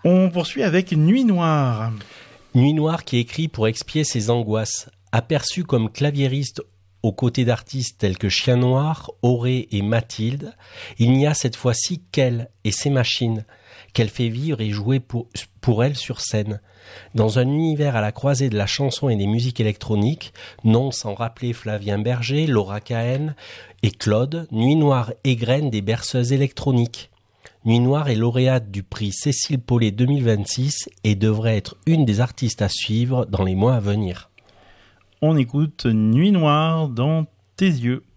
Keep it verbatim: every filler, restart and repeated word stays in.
On poursuit avec Nuit Noire. Nuit Noire qui écrit pour expier ses angoisses. Aperçu comme claviériste aux côtés d'artistes tels que Chien Noir, Auré et Mathilde, il n'y a cette fois-ci qu'elle et ses machines, qu'elle fait vivre et jouer pour, pour elle sur scène. Dans un univers à la croisée de la chanson et des musiques électroniques, non sans rappeler Flavien Berger, Laura Cahen et Claude, Nuit Noire égrène des berceuses électroniques. Nuit Noire est lauréate du prix Cécile Paulet deux mille vingt-six et devrait être une des artistes à suivre dans les mois à venir. On écoute Nuit Noire dans tes yeux.